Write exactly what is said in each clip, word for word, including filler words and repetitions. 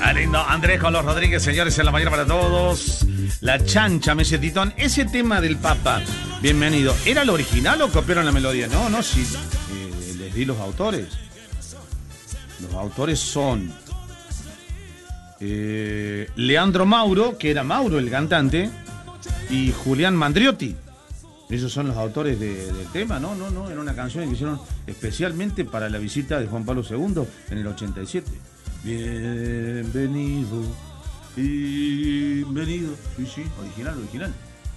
Ah, lindo. Andrés Carlos Rodríguez, señores, en la mañana para todos. La chancha, me dice Titón. Ese tema del Papa, bienvenido. ¿Era el original o copiaron la melodía? No, no, sí. Eh, les di los autores. Los autores son eh, Leandro Mauro, que era Mauro el cantante, y Julián Mandriotti. Esos son los autores de, del tema. No, no, no. Era una canción que hicieron especialmente para la visita de Juan Pablo segundo en el ochenta y siete. Bienvenido, bienvenido. Sí, sí, original, original.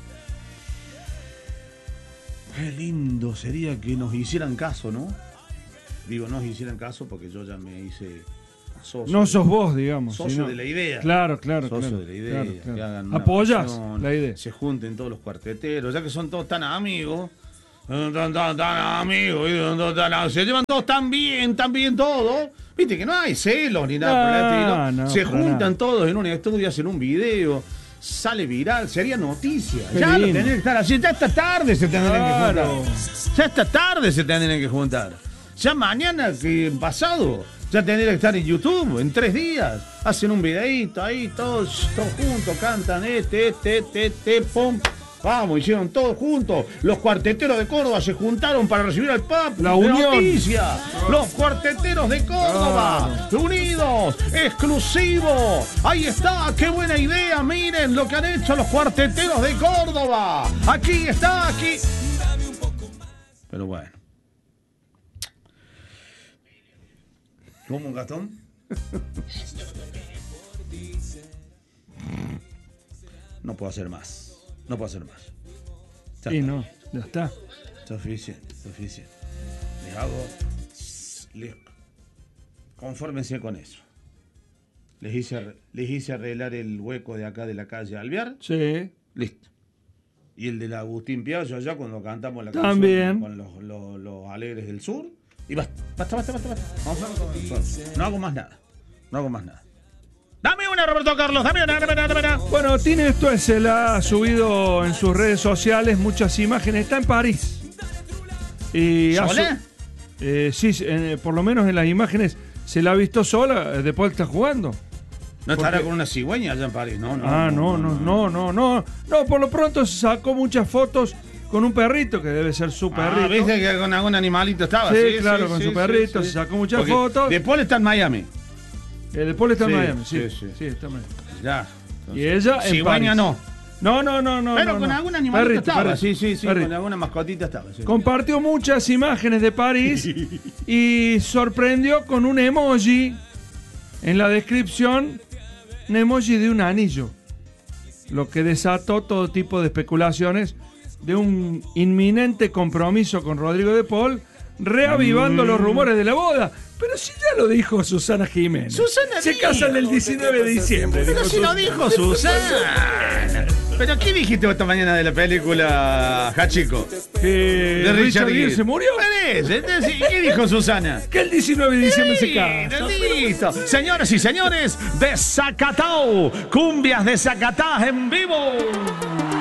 Qué lindo sería que nos hicieran caso, ¿no? Digo, nos hicieran caso porque yo ya me hice socio. No sos vos, digamos. Socio sino... de la idea. Claro, claro. Socio claro, de la idea. Claro, claro. Que hagan una Apoyás canción, la idea. Se junten todos los cuarteteros, ya que son todos tan amigos. Tan, tan, tan amigos. Tan, se llevan todos tan bien, tan bien todos. Viste que no hay celos ni nada por el estilo. No, se juntan nada. Todos en un estudio, hacen un video. Sale viral, sería noticia. Qué ya lindo. Lo tendrían que estar así. Ya esta tarde se tendrían claro. que juntar. Ya esta tarde se tendrían que juntar. Ya mañana, que pasado, ya tendrían que estar en YouTube en tres días. Hacen un videíto ahí, todos, todos juntos, cantan, este, este, este, este, pum. Vamos, hicieron todos juntos. Los cuarteteros de Córdoba se juntaron para recibir al Papa. La unión. Noticia. Los cuarteteros de Córdoba. Oh. Unidos. Exclusivo. Ahí está. Qué buena idea. Miren lo que han hecho los cuarteteros de Córdoba. Aquí está, aquí. Pero bueno. ¿Cómo, Gastón? No puedo hacer más. No puedo hacer más. Ya sí, está. No, ya está. Suficiente, suficiente. Les hago. Les, confórmense con eso. Les hice, les hice arreglar el hueco de acá de la calle Alvear. Sí. Listo. Y el de la Agustín Piaggio allá cuando cantamos la canción con los, los, los Alegres del Sur. Y basta, basta, basta, basta. basta. Vamos a ver, no hago más nada. No hago más nada. Dame una, Roberto Carlos, dame una, dame una, dame una. Bueno, Tine esto se la ha subido en sus redes sociales muchas imágenes. Está en París. Y ¿Sola? Eh, sí, eh, por lo menos en las imágenes se la ha visto sola después que está jugando. No estará Porque... con una cigüeña allá en París, no, no. Ah, no, no, no, no, no. No, no por lo pronto se sacó muchas fotos con un perrito, que debe ser su perrito. Ah, viste que con algún animalito estaba. Sí, sí claro, sí, con sí, su perrito, sí, sí. se sacó muchas Porque fotos. De Paul está en Miami. El de Paul está sí, en Miami, sí. Sí, sí. sí está en Miami. Ya. Entonces, y ella en cigüeña París. no. No, no, no, no. Pero no, con no. algún animalito perrito, estaba. Perrito, sí, sí, sí. perrito. Con alguna mascotita estaba. Sí. Compartió muchas imágenes de París y sorprendió con un emoji en la descripción, un emoji de un anillo. Lo que desató todo tipo de especulaciones de un inminente compromiso con Rodrigo de Paul, reavivando mm. los rumores de la boda. Pero si ya lo dijo Susana Jiménez. Susana Se dijo. casan el diecinueve de diciembre. Pero si lo dijo Susana. ¿Pero qué dijiste esta mañana de la película Hachiko? Que de Richard, Richard Gere se murió. ¿Qué dijo Susana? Que el diecinueve de diciembre sí, se casa. Listo. Señoras y señores, de Zacatau, cumbias de Zacatá en vivo.